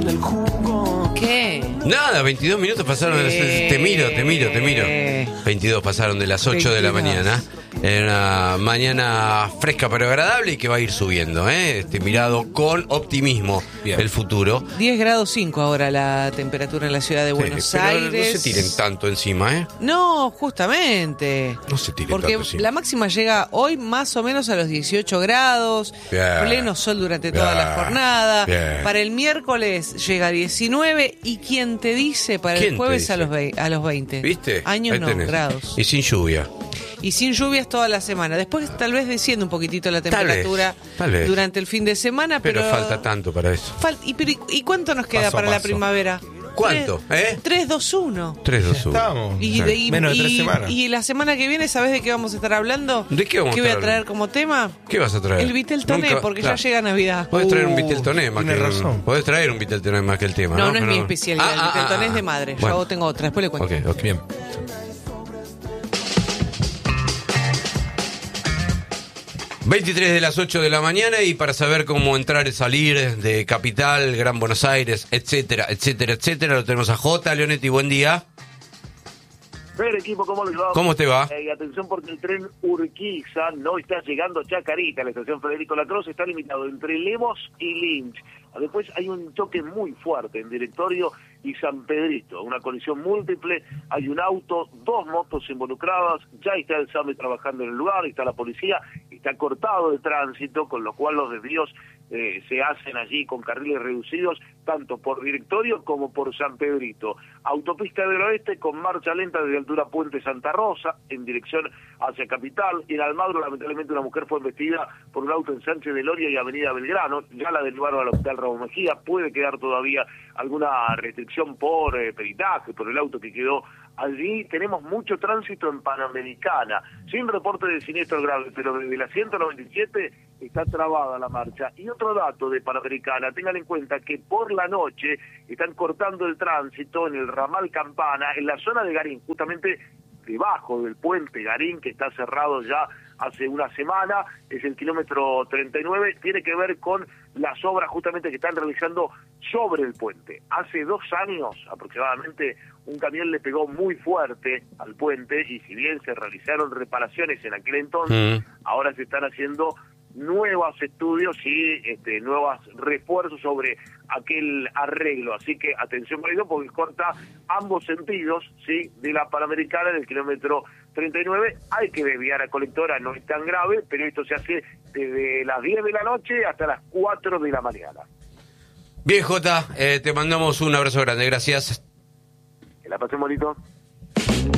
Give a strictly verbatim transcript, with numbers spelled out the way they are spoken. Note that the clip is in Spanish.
¿Qué? Nada, veintidós minutos pasaron de las... Te miro, te miro, te miro. veintidós pasaron de las ocho de la mañana. En una mañana fresca pero agradable y que va a ir subiendo, ¿eh? Este, mirado con optimismo. Bien. El futuro. diez grados cinco ahora la temperatura en la ciudad de Buenos sí, pero Aires. No se tiren tanto encima, ¿eh? No, justamente. No se tiren porque tanto encima. La máxima llega hoy más o menos a los dieciocho grados. Bien. Pleno sol durante Bien. Toda la jornada. Bien. Para el miércoles llega a diecinueve. ¿Y quién te dice para el jueves a los, veinte, a los veinte? ¿Viste? Años no, grados. Y sin lluvia. Y sin lluvias toda la semana. Después tal vez desciende un poquitito la temperatura tal vez, tal vez. durante el fin de semana. Pero, pero falta tanto para eso. Fal- y, pero, ¿Y cuánto nos queda paso para paso. La primavera? ¿Cuánto? ¿Eh? tres, dos, uno. tres, dos, uno. Estamos. Y, de, y, Menos de tres y, semanas. y la semana que viene, ¿sabés de qué vamos a estar hablando? ¿De qué vamos ¿Qué a voy estar a traer hablando? como tema? ¿Qué vas a traer? El Vitel Toné, Nunca, porque claro. ya llega Navidad. Podés traer un Uh, Vitel Toné más que razón. Podés traer un Vitel Toné más que el tema, ¿no? No, no es Pero mi especialidad. Ah, el Vitel ah, Toné ah, es de madre. bueno. Yo tengo otra. Después le cuento. Ok, ok. Bien. veintitrés de las ocho de la mañana y para saber cómo entrar y salir de Capital, Gran Buenos Aires, etcétera, etcétera, etcétera, lo tenemos a J. Leonetti, buen día. Ver equipo, ¿cómo les va? ¿Cómo te va? Eh, atención porque el tren Urquiza no está llegando a Chacarita, la estación Federico Lacroze está limitado entre Lemos y Lynch. Después hay un choque muy fuerte en Directorio y San Pedrito, una colisión múltiple, hay un auto, dos motos involucradas, ya está el SAME trabajando en el lugar, está la policía, está cortado de tránsito, con lo cual los desvíos eh, se hacen allí con carriles reducidos, tanto por Directorio como por San Pedrito. Autopista del Oeste con marcha lenta desde altura Puente Santa Rosa, en dirección hacia Capital. En Almagro, lamentablemente, una mujer fue embestida por un auto en Sánchez de Loria y Avenida Belgrano, ya la derivaron al hospital Raúl Mejía, puede quedar todavía alguna restricción por eh, peritaje, por el auto que quedó allí. Tenemos mucho tránsito en Panamericana, sin reporte de siniestro grave, pero desde la ciento noventa y siete está trabada la marcha. Y otro dato de Panamericana, tengan en cuenta que por la noche están cortando el tránsito en el ramal Campana, en la zona de Garín, justamente debajo del puente Garín, que está cerrado ya hace una semana, es el kilómetro treinta y nueve, tiene que ver con las obras justamente que están realizando sobre el puente. Hace dos años aproximadamente un camión le pegó muy fuerte al puente y si bien se realizaron reparaciones en aquel entonces, mm. ahora se están haciendo nuevos estudios y este, nuevos refuerzos sobre aquel arreglo, así que atención con eso porque corta ambos sentidos, sí, de la Panamericana en el kilómetro treinta y nueve. Hay que desviar a Colectora, no es tan grave, pero esto se hace desde las diez de la noche hasta las cuatro de la mañana. Bien, Jota, eh, te mandamos un abrazo grande, gracias. Que la pasen bonito.